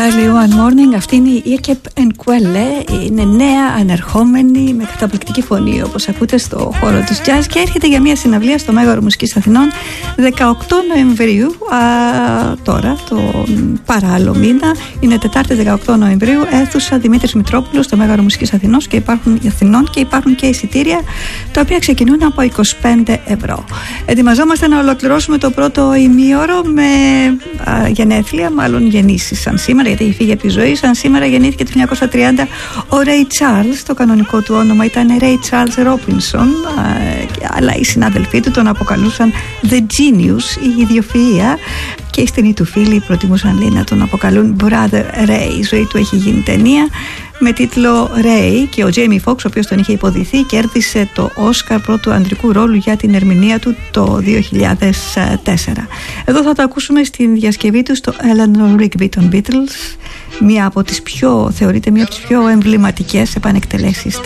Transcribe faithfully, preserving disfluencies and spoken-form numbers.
Early One Morning. Αυτή είναι η Εκεπ Ενκουέλε. Είναι νέα, ανερχόμενη, με καταπληκτική φωνή, όπως ακούτε, στο χώρο της jazz, και έρχεται για μια συναυλία στο Μέγαρο Μουσικής Αθηνών δεκαοκτώ Νοεμβρίου. Α, τώρα, τον παράλληλο μήνα, είναι Τετάρτη δεκαοκτώ Νοεμβρίου, αίθουσα Δημήτρης Μητρόπουλος στο Μέγαρο Μουσικής Αθηνών, και υπάρχουν, Αθηνών, και υπάρχουν και εισιτήρια, τα οποία ξεκινούν από είκοσι πέντε ευρώ. Ετοιμαζόμαστε να ολοκληρώσουμε το πρώτο ημίωρο με α, γενέθλια, μάλλον γεννήσεις σαν σήμερα, γιατί έχει φύγει από τη ζωή. Σαν σήμερα γεννήθηκε το χίλια εννιακόσια τριάντα ο Ray Charles. Το κανονικό του όνομα ήταν Ray Charles Robinson, αλλά οι συνάδελφοί του τον αποκαλούσαν The Genius, η ιδιοφυΐα, και οι στενοί του φίλοι προτιμούσαν, λέει, να τον αποκαλούν Brother Ray. Η ζωή του έχει γίνει ταινία με τίτλο Ray, και ο Jamie Foxx, ο οποίος τον είχε υποδηθεί, κέρδισε το Όσκαρ πρώτου ανδρικού ρόλου για την ερμηνεία του το δύο χιλιάδες τέσσερα. Εδώ θα το ακούσουμε στην διασκευή του στο Eleanor Rigby των Beatles, μία από τις πιο, θεωρείται μία από τις πιο εμβληματικές επανεκτελέσεις